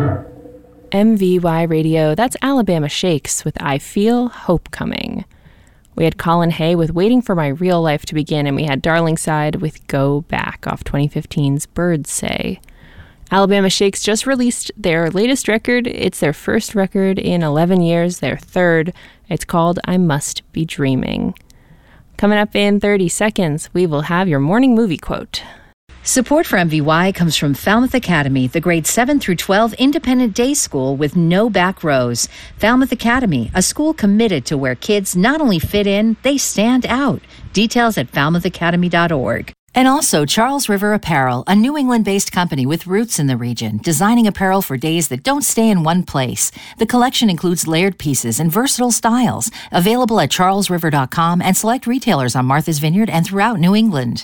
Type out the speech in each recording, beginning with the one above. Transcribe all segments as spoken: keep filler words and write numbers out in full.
M V Y Radio, that's Alabama Shakes with I Feel Hope Coming. We had Colin Hay with Waiting for My Real Life to Begin, and we had Darlingside with Go Back off twenty fifteen's Birds Say. Alabama Shakes just released their latest record. It's their first record in eleven years, their third. It's called I Must Be Dreaming. Coming up in thirty seconds, we will have your morning movie quote. Support for M V Y comes from Falmouth Academy, the grades seven through twelve independent day school with no back rows. Falmouth Academy, a school committed to where kids not only fit in, they stand out. Details at falmouth academy dot org. And also Charles River Apparel, a New England-based company with roots in the region, designing apparel for days that don't stay in one place. The collection includes layered pieces and versatile styles, available at charles river dot com and select retailers on Martha's Vineyard and throughout New England.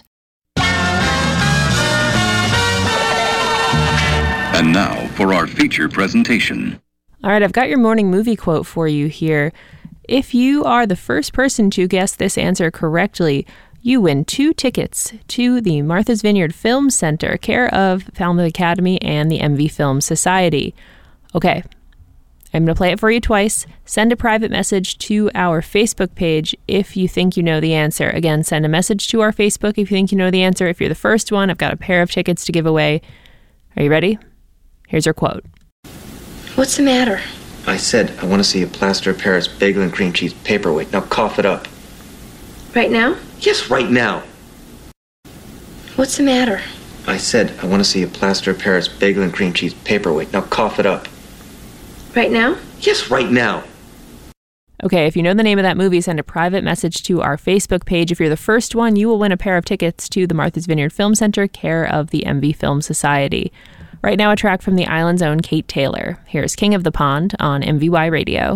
And now for our feature presentation. All right, I've got your morning movie quote for you here. If you are the first person to guess this answer correctly, you win two tickets to the Martha's Vineyard Film Center, care of Falmouth Academy and the M V Film Society. Okay, I'm going to play it for you twice. Send a private message to our Facebook page if you think you know the answer. Again, send a message to our Facebook if you think you know the answer. If you're the first one, I've got a pair of tickets to give away. Are you ready? Here's your quote. What's the matter? I said I want to see a plaster of Paris bagel and cream cheese paperweight. Now cough it up. Right now? Yes, right now. What's the matter? I said I want to see a plaster of Paris bagel and cream cheese paperweight. Now cough it up. Right now? Yes, right now. Okay, if you know the name of that movie, send a private message to our Facebook page. If you're the first one, you will win a pair of tickets to the Martha's Vineyard Film Center, care of the M V Film Society. Right now, a track from the Island's own Kate Taylor. Here's King of the Pond on M V Y Radio.